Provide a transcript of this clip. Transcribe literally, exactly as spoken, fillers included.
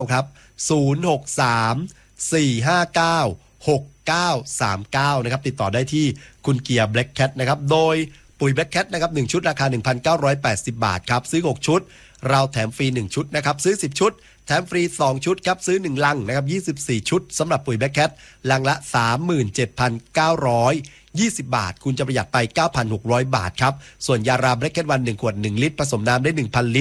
ครับศูนย์ หก สาม สี่ ห้า เก้า หก เก้า สาม เก้านะครับติดต่อได้ที่คุณเกียร์ Black Cat นะครับโดยปุ๋ย Black Cat นะครับหนึ่งชุดราคา หนึ่งพันเก้าร้อยแปดสิบ บาทครับซื้อหกชุดเราแถมฟรีหนึ่งชุดนะครับซื้อสิบชุดแถมฟรีสองชุดครับซื้อหนึ่งลังนะครับยี่สิบสี่ชุดสำหรับปุ๋ย Black Cat ลังละ สามหมื่นเจ็ดพันเก้าร้อยยี่สิบ บาทคุณจะประหยัดไป เก้าพันหกร้อย บาทครับส่วนยารา Black Cat วันหนึ่งขวดหนึ่งลิตรผสมน้ำได้ หนึ่งพัน ลิตร